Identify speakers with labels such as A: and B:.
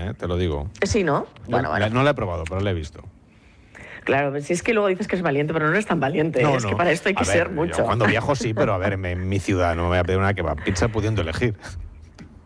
A: te lo digo.
B: Sí, ¿no? Bueno.
A: No la he probado, pero la he visto.
B: Claro, si es que luego dices que es valiente, pero no eres tan valiente. Es que para esto hay que ser mucho.
A: Cuando viajo sí, pero a ver, en mi ciudad no me voy a pedir una kebab pizza pudiendo elegir.